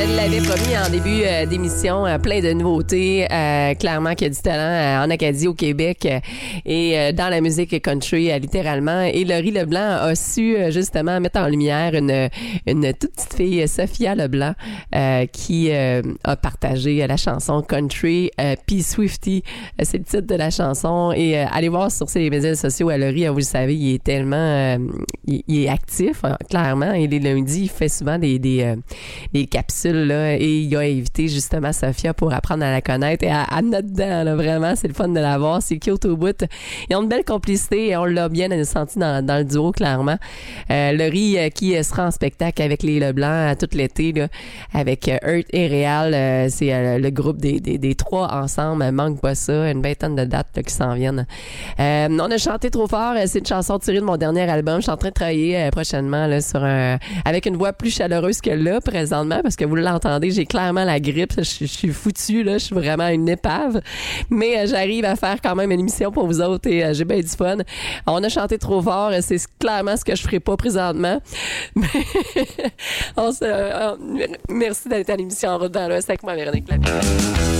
Je l'avais promis en début d'émission, plein de nouveautés. Clairement qu'il y a du talent en Acadie, au Québec et dans la musique country, littéralement. Et Laurie Leblanc a su justement mettre en lumière une toute petite fille, Sophia Leblanc, qui a partagé la chanson Country P. Swifty. C'est le titre de la chanson. Et allez voir sur ses médias sociaux à Laurie, vous le savez, il est tellement... il est actif, clairement. Et les lundis, il fait souvent des capsules, là, et il a invité justement Sophia pour apprendre à la connaître et à notre dedans, là, vraiment, c'est le fun de la voir, c'est cute au bout. Ils ont une belle complicité et on l'a bien senti dans le duo, clairement. Laurie qui sera en spectacle avec les Leblanc tout l'été, là, avec Earth et Réal, c'est le groupe des trois ensemble, manque pas ça, une vingtaine de dates là, qui s'en viennent. On a chanté trop fort, c'est une chanson tirée de mon dernier album, je suis en train de travailler prochainement là, avec une voix plus chaleureuse que là, présentement, parce que vous l'entendez, j'ai clairement la grippe, je suis foutue, là, je suis vraiment une épave, mais j'arrive à faire quand même une émission pour vous autres et j'ai bien du fun. On a chanté trop fort, c'est clairement ce que je ferai pas présentement, mais merci d'être à l'émission En route vers l'Ouest avec moi, Véronique Lapierre.